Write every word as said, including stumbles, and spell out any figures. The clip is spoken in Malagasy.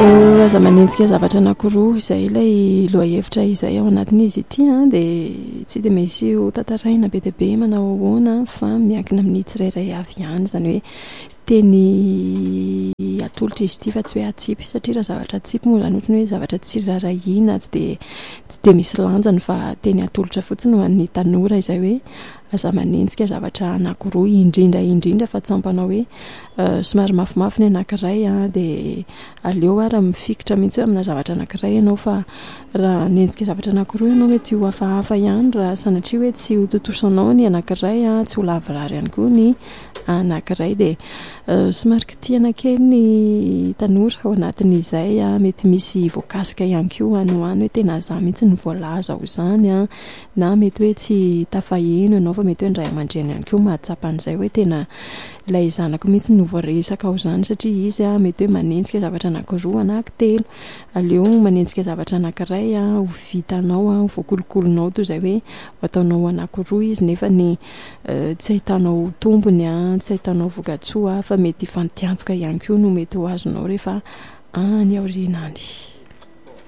aza manenjika zavatra anankiroa izay ilay lohahevitra izay ao anatin'izy ity a dia tsy dia misy ho tantaraina be dia be manao ahoana fa miankina amin'ny tsirairay avy ihany, izany hoe teny atolotra izy ity fa tsy hoe atsipy, satria raha zavatra atsipy moa izany ohatran'ny hoe zavatra tsy rarahiana, tsy dia tsy dia misy lanjany, fa teny atolotra fotsiny ho an'ny tanora izay hoe aza manenjika zavatra anankiroa indrindra indrindra fa tsy ampanao hoe somary mafimafy ny anankiray a dia aleo ary mifikitra mihitsy hoe amina zavatra anankiray ianao, fa raha nenjika zavatra anankiroa ianao mety ho hafahafa ihany raha sanatria hoe tsy ho totosanao ny anankiray a, tsy ho lavorary ihany koa ny anankiray. Dia somary kitihana kely ny tanora ao anatin'izay a, mety misy voakasika ihany koa any ho any hoe tena aza mihitsy ny voalaza ho izany a, na mety hoe tsy tafaheno ianao fa mety hoe ny ray aman-dreny ihany koa mahatsapa an'izay hoe tena ilay zanako mihitsy no voaresaka ao izany, satria izy a mety hoe manenjika zavatra anankiroa anankitelo, aleo manenjika zavatra anankiray a ho vitanao a, ho voakolokolonao toy izay hoe ataonao anankiroa izy nefa ny tsy ahitanao tombony a, tsy ahitanao voka-tsoa fa mety ifampiantoka ihany koa no mety ho azonao rehefa any aoriana any.